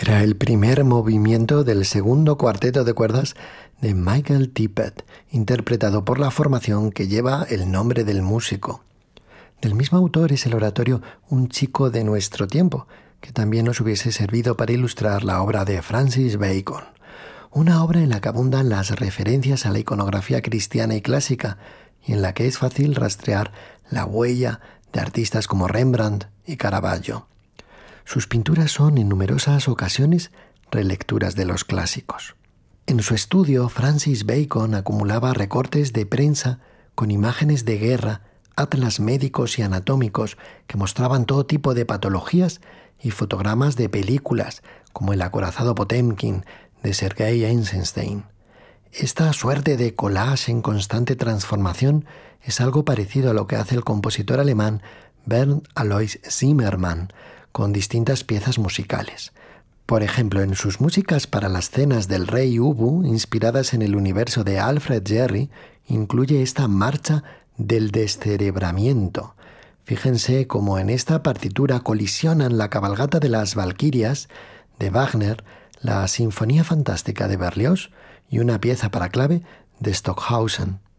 Era el primer movimiento del segundo cuarteto de cuerdas de Michael Tippett, interpretado por la formación que lleva el nombre del músico. Del mismo autor es el oratorio Un chico de nuestro tiempo, que también nos hubiese servido para ilustrar la obra de Francis Bacon, una obra en la que abundan las referencias a la iconografía cristiana y clásica, y en la que es fácil rastrear la huella de artistas como Rembrandt y Caravaggio. Sus pinturas son en numerosas ocasiones relecturas de los clásicos. En su estudio, Francis Bacon acumulaba recortes de prensa con imágenes de guerra, atlas médicos y anatómicos que mostraban todo tipo de patologías y fotogramas de películas como El acorazado Potemkin de Sergei Eisenstein. Esta suerte de collage en constante transformación es algo parecido a lo que hace el compositor alemán Bernd Alois Zimmermann con distintas piezas musicales. Por ejemplo, en sus músicas para las cenas del rey Ubu, inspiradas en el universo de Alfred Jarry, incluye esta marcha del descerebramiento. Fíjense cómo en esta partitura colisionan la cabalgata de las Valquirias de Wagner, la Sinfonía Fantástica de Berlioz y una pieza para clave de Stockhausen.